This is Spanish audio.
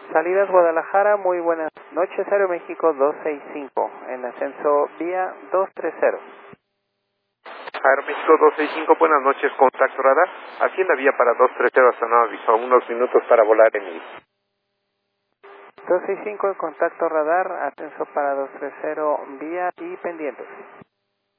Salidas Guadalajara, muy buenas noches, Aeroméxico 265, en ascenso vía 230. Aeroméxico 265, buenas noches, contacto radar. Hacienda vía para 230 hasta nuevo aviso, unos minutos para volar en el... 265, el contacto radar, ascenso para 230, vía y pendientes.